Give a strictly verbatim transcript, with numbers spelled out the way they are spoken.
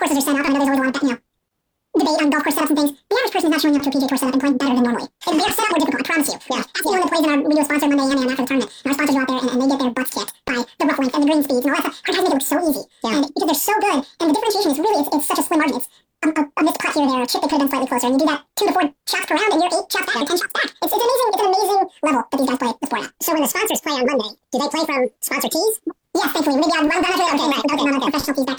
courses are set up. I know there's always a lot of, you know, debate on golf course setups and things. The average person is not showing up to a P G A Tour setup and playing better than normally. And they are set up more difficult, I promise you. Yeah. That's the one that plays in our, we do a sponsor Monday and and after the tournament. And our sponsors go out there and, and they get their butts kicked by the rough length and the green speeds and all that stuff. Our guys make it look so easy. Yeah. And because they're so good, and the differentiation is really, it's, it's such a slim margin. It's a, a, a missed putt here or there, a chip that could have been slightly closer, and you do that two to four shots per round, and you're eight shots back, or ten shots back. It's, it's amazing, it's an amazing level that these guys play the sport at. So when the sponsors play on Monday, do they play from sponsor tees? Yes, thankfully. Maybe I'm, I'm not sure. Okay, right. Okay, no, no, professional tees back